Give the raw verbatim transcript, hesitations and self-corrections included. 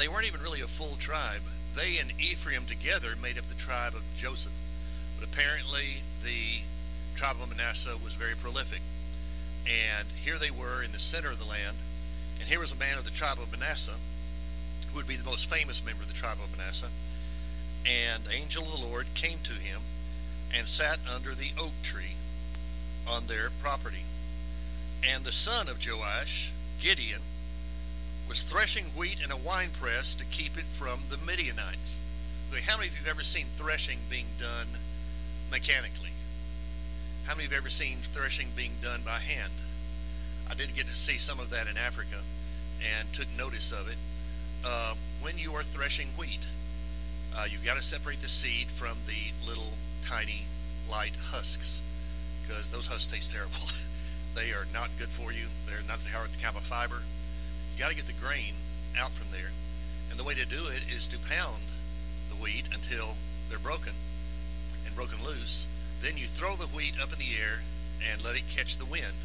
they weren't even really a full tribe. They and Ephraim together made up the tribe of Joseph. But apparently the tribe of Manasseh was very prolific. And here they were in the center of the land. And here was a man of the tribe of Manasseh, who would be the most famous member of the tribe of Manasseh. And the angel of the Lord came to him and sat under the oak tree on their property. And the son of Joash, Gideon, was threshing wheat in a winepress to keep it from the Midianites. Okay, how many of you have ever seen threshing being done mechanically? How many of you have ever seen threshing being done by hand? I did get to see some of that in Africa and took notice of it. Uh, when you are threshing wheat, uh, you've got to separate the seed from the little tiny light husks, because those husks taste terrible. They are not good for you. They're not the kind of fiber. You got to get the grain out from there, and the way to do it is to pound the wheat until they're broken and broken loose. Then you throw the wheat up in the air and let it catch the wind.